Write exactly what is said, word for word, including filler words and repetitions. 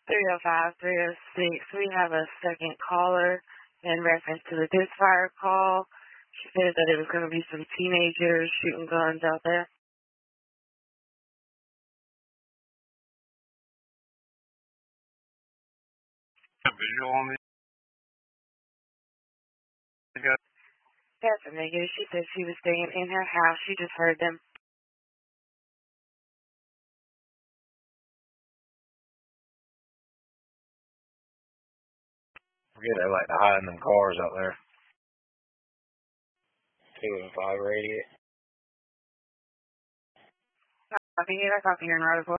three oh five, three oh six. We have a second caller in reference to the Disfire call. She said that it was going to be some teenagers shooting guns out there. A visual on it? That's a negative. She said she was staying in her house. She just heard them. Forget they like to hide in them cars out there. Two and five radius. Copy here, copy here in Roswell.